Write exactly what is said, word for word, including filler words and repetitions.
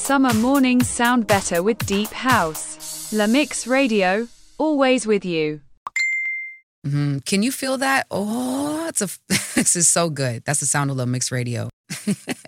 summer mornings sound better with deep house. La Mix Radio, always with you. Mm-hmm. Can you feel that? Oh, it's a, this is so good. That's the sound of La Mix Radio.